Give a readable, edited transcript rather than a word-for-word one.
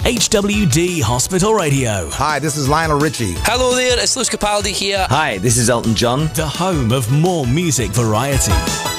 HWD Hospital Radio. Hi, this is Lionel Richie. Hello there, it's Lewis Capaldi here. Hi, this is Elton John. The home of more music variety.